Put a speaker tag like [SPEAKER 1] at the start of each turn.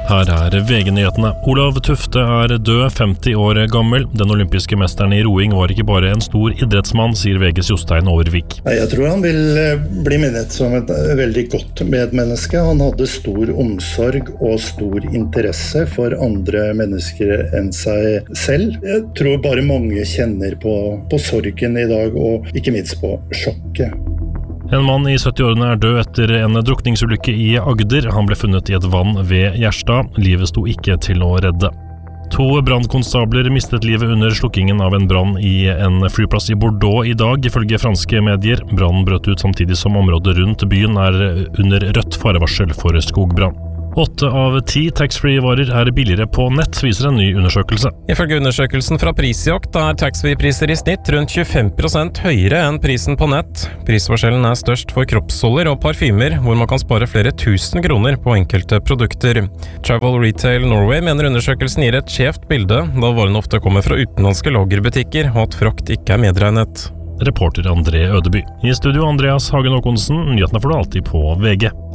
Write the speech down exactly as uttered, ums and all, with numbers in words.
[SPEAKER 1] Her er V G-nyhetene. Olav Tufte er død, femti år gammel. Den olympiske mesteren i roing var ikke bare en stor idrettsmann, sier V G's Jostein Aarvik.
[SPEAKER 2] Jeg tror han vil bli minnet som et veldig godt medmenneske. Han hadde stor omsorg og stor interesse for andre mennesker enn seg selv. Jeg tror bare mange kjenner på, på sorgen i dag, og ikke minst på sjokket.
[SPEAKER 1] En mann i sytti-årene er død etter en drukningsulykke i Agder. Han ble funnet i et vann ved Gjerstad. Livet sto ikke til å redde. To brannkonstabler mistet livet under slukkingen av en brann i en flyplass i Bordeaux i dag, ifølge franske medier. Brannen brøt ut samtidig som området rundt byen er under rødt farevarsel for skogbrann. Åtte av ti taxfree-varer er billigere på nett, viser en ny undersøkelse.
[SPEAKER 3] Ifølge undersøkelsen fra Prisjakt er taxfree-priser i snitt rundt tjuefem prosent høyere enn prisen på nett. Prisforskjellen er størst for kroppsholder og parfymer, hvor man kan spare flere tusen kroner på enkelte produkter. Travel Retail Norway mener undersøkelsen gir et skjevt bilde, da varene ofte kommer fra utenlandske lagerbutikker, og at frakt ikke er medregnet.
[SPEAKER 1] Reporter André Ødeby. I studio Andreas Hagen Håkonsen, nyhetene får du alltid på V G.